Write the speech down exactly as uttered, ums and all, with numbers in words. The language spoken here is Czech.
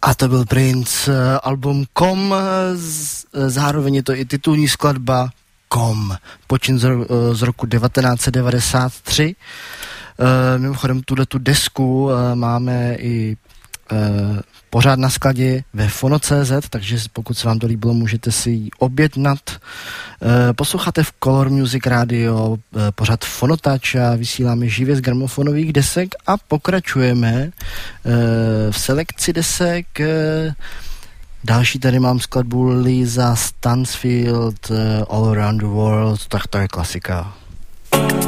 A to byl Prince, album Kom, zároveň je to i titulní skladba Kom, počin z roku devatenáct set devadesát tři. Mimochodem tuhletu desku máme i pořád na skladě ve Fono tečka cé zet, takže pokud se vám to líbilo, můžete si ji objednat. Posloucháte v Color Music Radio pořád Fonotouch a vysíláme živě z gramofonových desek a pokračujeme v selekci desek. Další tady mám skladbu Lisa Stansfield, All Around the World, tak to je klasika.